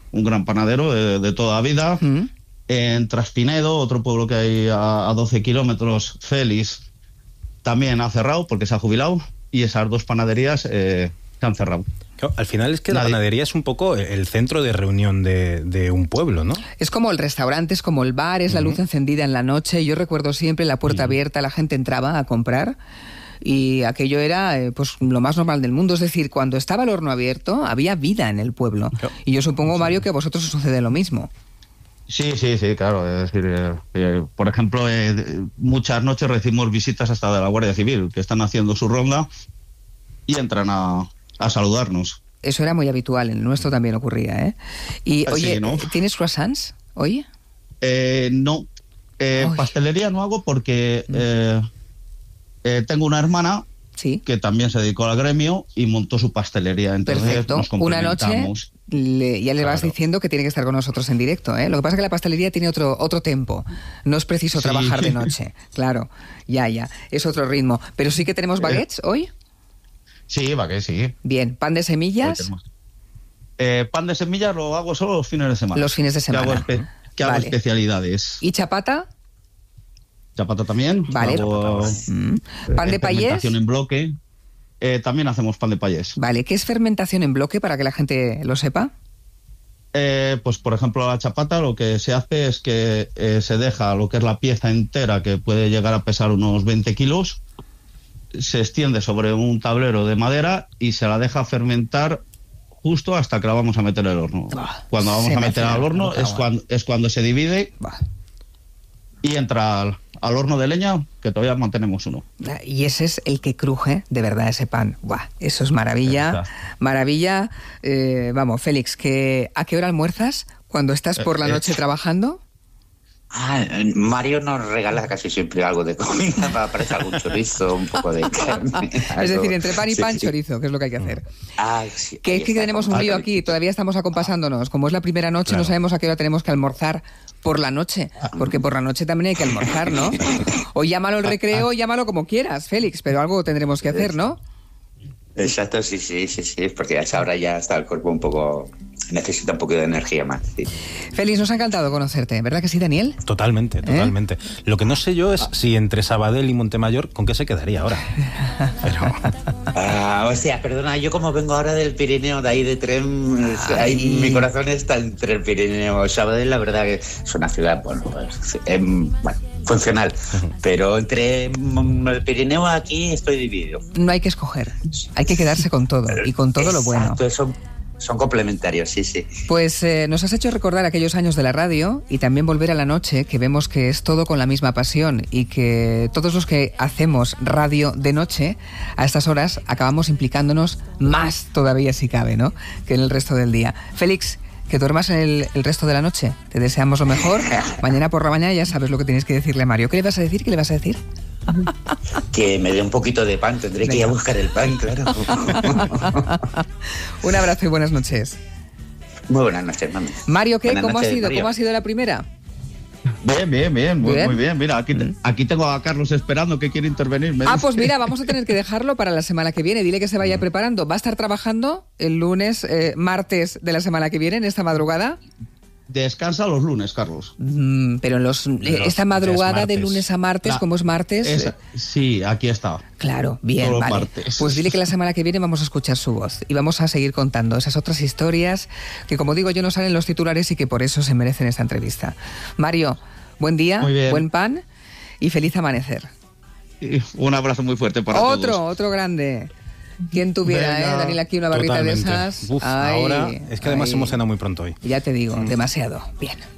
un gran panadero de toda la vida. En Traspinedo, otro pueblo que hay a 12 kilómetros, Félix, también ha cerrado porque se ha jubilado, y esas dos panaderías se han cerrado. Claro, al final es que la panadería es un poco el centro de reunión de un pueblo, ¿no? Es como el restaurante, es como el bar, es la luz encendida en la noche. Yo recuerdo siempre la puerta abierta, la gente entraba a comprar y aquello era pues lo más normal del mundo. Es decir, cuando estaba el horno abierto había vida en el pueblo. Claro. Y yo supongo, Mario, que a vosotros os sucede lo mismo. Sí, claro. Es decir, por ejemplo, muchas noches recibimos visitas hasta de la Guardia Civil, que están haciendo su ronda y entran a saludarnos. Eso era muy habitual, en el nuestro también ocurría, ¿eh? Y, oye, sí, ¿no? ¿Tienes croissants hoy? No. Pastelería no hago porque tengo una hermana que también se dedicó al gremio y montó su pastelería. Entonces perfecto. Nos una noche ya le vas claro. diciendo que tiene que estar con nosotros en directo, ¿eh? Lo que pasa es que la pastelería tiene otro tempo. No es preciso trabajar de noche. Claro, ya. Es otro ritmo. Pero sí que tenemos baguettes hoy. Sí, baguettes, sí. Bien, ¿pan de semillas? Pan de semillas lo hago solo los fines de semana. Los fines de semana. Que hago especialidades. ¿Y chapata? Chapata también. Vale. ¿Pan de payés? Fermentación en bloque. También hacemos pan de payés. Vale, ¿qué es fermentación en bloque para que la gente lo sepa? Pues por ejemplo la chapata lo que se hace es que se deja lo que es la pieza entera, que puede llegar a pesar unos 20 kilos, se extiende sobre un tablero de madera y se la deja fermentar justo hasta que la vamos a meter al horno. Cuando vamos a meter al horno es cuando se divide y entra al horno de leña, que todavía mantenemos uno. Y ese es el que cruje de verdad ese pan. ¡Buah! Eso es maravilla. Maravilla. Vamos, Félix, ¿a qué hora almuerzas cuando estás por la noche trabajando? Mario nos regala casi siempre algo de comida, para algún chorizo, un poco de carne. Es decir, entre pan y pan, chorizo, que es lo que hay que hacer. Que es que tenemos un lío aquí, todavía estamos acompasándonos. Como es la primera noche, no sabemos a qué hora tenemos que almorzar por la noche, porque por la noche también hay que almorzar, ¿no? O llámalo el recreo, llámalo como quieras, Félix, pero algo tendremos que hacer, ¿no? Exacto, sí, porque a esa hora ya está el cuerpo un poco... necesita un poco de energía más. Sí. Félix, nos ha encantado conocerte, ¿verdad que sí, Daniel? Totalmente. Lo que no sé yo es si entre Sabadell y Montemayor, ¿con qué se quedaría ahora? Pero... hostia, perdona, yo como vengo ahora del Pirineo, de ahí de tren, mi corazón está entre el Pirineo y Sabadell. La verdad que es una ciudad, funcional, pero entre el Pirineo aquí estoy dividido. No hay que escoger, hay que quedarse con todo, y con todo lo bueno. Son complementarios, sí. Pues nos has hecho recordar aquellos años de la radio y también volver a la noche, que vemos que es todo con la misma pasión y que todos los que hacemos radio de noche, a estas horas acabamos implicándonos más todavía si cabe, ¿no?, que en el resto del día. Félix, que duermas el resto de la noche. Te deseamos lo mejor. Mañana por la mañana ya sabes lo que tienes que decirle a Mario. ¿Qué le vas a decir? Que me dé un poquito de pan, tendré que ir a buscar el pan, claro. Un abrazo y buenas noches. Muy buenas noches, mami. Mario, ¿cómo ha sido? Mario. ¿Cómo ha sido la primera? Bien, muy bien. Mira, aquí tengo a Carlos esperando, que quiere intervenir. Pues mira, vamos a tener que dejarlo para la semana que viene. Dile que se vaya preparando. ¿Va a estar trabajando el lunes, martes de la semana que viene, en esta madrugada? Descansa los lunes, Carlos. Pero esta madrugada de lunes a martes, como es martes... sí, aquí está. Claro, bien, vale. Martes. Pues dile que la semana que viene vamos a escuchar su voz y vamos a seguir contando esas otras historias que, como digo yo, no salen en los titulares y que por eso se merecen esta entrevista. Mario, buen día, buen pan y feliz amanecer. Un abrazo muy fuerte para todos. Otro grande. ¿Quién tuviera, Daniel, aquí una barrita de esas? Ahora es que además hemos cenado muy pronto hoy. Ya te digo, demasiado. Bien.